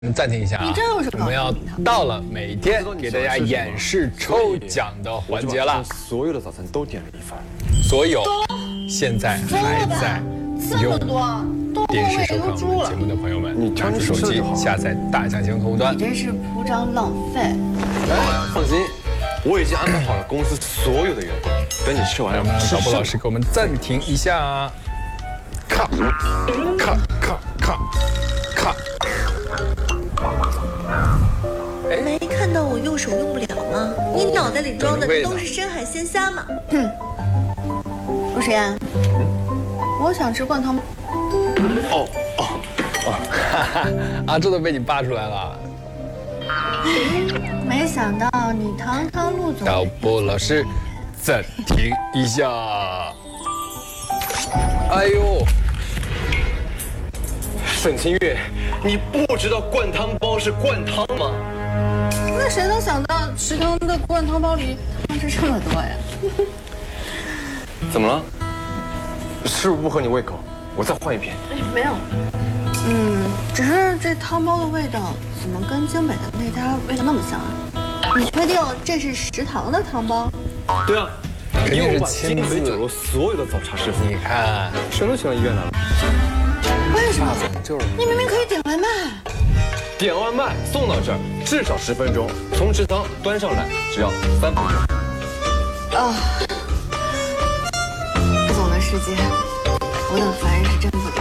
暂停一下啊！我们要到了每天给大家演示抽奖的环节了。 所有的早餐都点了一份， 所有现在还在用电视收看我们节目的朋友们，拿出手机下载大象新闻客户端。 你真是铺张浪费！ 哎，放心，我已经安排好了公司所有的员工，等你吃完了， 导播老师给我们暂停一下。咔咔咔咔咔。 没看到我右手用不了吗？你脑袋里装的都是深海鲜虾吗？陆诗妍，我想吃灌汤。 啊，这都被你扒出来了。 没想到你堂堂陆总。 导播老师，暂停一下。哎呦， 沈清月，你不知道灌汤包是灌汤吗？ 那谁能想到食堂的灌汤包里汤汁这么多呀？ 怎么了？是不是不合你胃口？我再换一瓶。 没有，只是这汤包的味道怎么跟京北的那家味道那么像啊？你确定这是食堂的汤包？ 对啊， 肯定是京北酒楼所有的早茶师傅， 你看， 全都请到医院来了。 为什么？ 就是你明明可以点外卖。 点外卖送到这儿至少10分钟，从食堂端上来只要3分钟。 啊，陆总的世界，我等凡人是真不理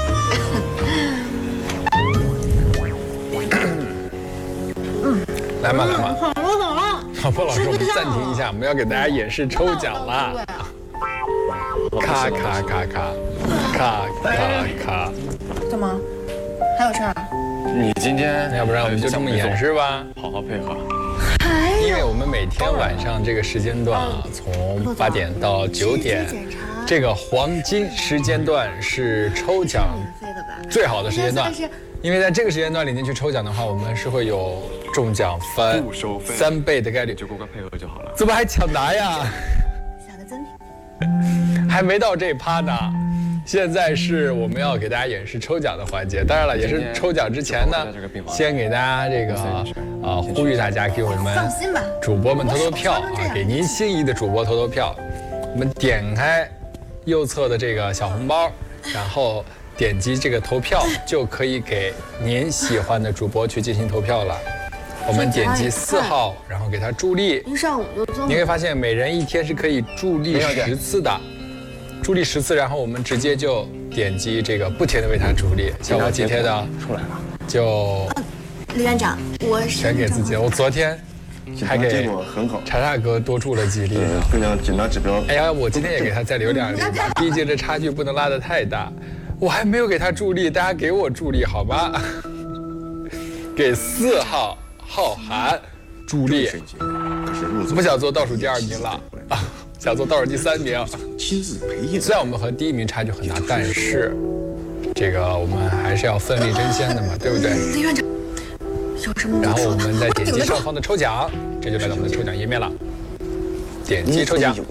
解。来嘛来嘛，好了。导播老师，我们暂停一下，我们要给大家演示抽奖了。咔咔咔咔，咔咔咔。 干嘛？还有事儿？ 你今天要不然我们就这么演示吧， 好好配合。 因为我们每天晚上这个时间段啊，从8点到9点，这个黄金时间段是抽奖最好的时间段。因为在这个时间段里面去抽奖的话，我们是会有中奖翻3倍的概率， 就乖乖配合就好了。 怎么还抢答呀？ 下个增听， 还没到这趴呢。 现在是我们要给大家演示抽奖的环节，当然了，也是抽奖之前呢，先给大家这个呼吁大家给我们主播们投票啊，给您心仪的主播投票。我们点开右侧的这个小红包，然后点击这个投票，就可以给您喜欢的主播去进行投票了。我们点击4号，然后给他助力。 一上午就这么。 你会发现每人1天是可以助力10次的。 助力10次，然后我们直接就点击这个，不停的为他助力。像我今天呢， 出来了， 就李院长，我全给自己。我昨天还给查查哥多助了几力。 分量检查指标。 哎呀，我今天也给他再留2粒吧，毕竟这差距不能拉得太大。我还没有给他助力，大家给我助力好吧？给4号浩涵助力，不想做倒数第2名了啊。 想做倒数第3名， 亲自陪宴。 虽然我们和第1名差距很大，但是这个我们还是要奋力争先的嘛，对不对？ 李院长，有什么？ 然后我们再点击上方的抽奖，这就来到我们的抽奖页面了。点击抽奖。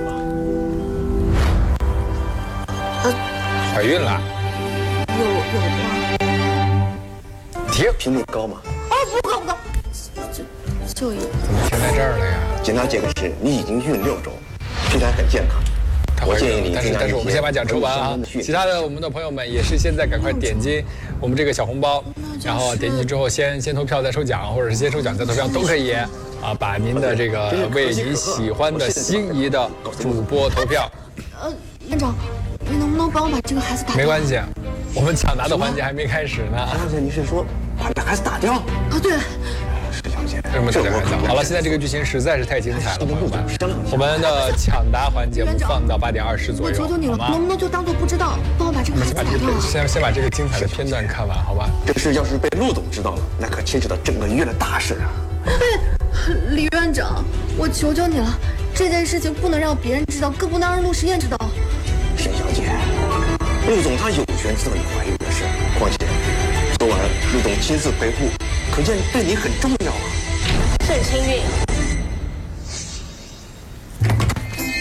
怀孕了？ 有吗？ 停。 频率高吗？ 哦，不高不高，就一。 怎么停在这儿了呀？ 检查结果是你已经孕6周，身材很健康。我建议你， 但是我们先把奖抽完啊！其他的我们的朋友们也是现在赶快点击我们这个小红包，然后点进去之后先投票再抽奖，或者是先抽奖再投票都可以啊！把您的这个为您喜欢的心仪的主播投票。 院长，你能不能帮我把这个孩子打掉？ 没关系，我们抢答的环节还没开始呢。 刚才你是说把这孩子打掉？ 啊，对。 为什么打掉孩子？好了，现在这个剧情实在是太精彩了，朋友们。我们的抢答环节我们放到8点20左右， 我求求你了，能不能就当做不知道，帮我把这个孩子打掉？ 先把这个精彩的片段看完，好吧？ 这事要是被陆总知道了，那可牵扯到整个医院的大事啊！ 李院长，我求求你了，这件事情不能让别人知道，更不能让陆实验知道。 沈小姐，陆总他有权知道你怀孕的事，况且昨晚陆总亲自陪护，可见对你很重要啊。 沈清月，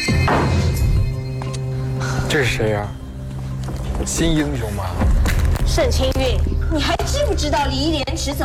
这是谁呀？新英雄吗？ 盛清韵，你还知不知道李连池怎么